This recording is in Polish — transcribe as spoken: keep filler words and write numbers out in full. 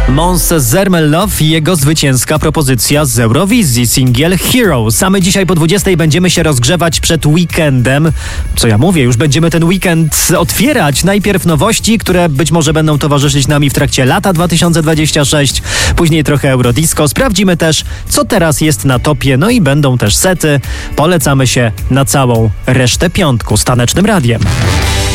Mons Zermellow i jego zwycięska propozycja z Eurowizji, singiel Hero. Same dzisiaj po dwudziestej będziemy się rozgrzewać przed weekendem. Co ja mówię, już będziemy ten weekend otwierać. Najpierw nowości, które być może będą towarzyszyć nami w trakcie lata dwa tysiące dwudziestego szóstego. Później trochę Eurodisco. Sprawdzimy też, co teraz jest na topie. No i będą też sety. Polecamy się na całą resztę piątku z Tanecznym Radiem.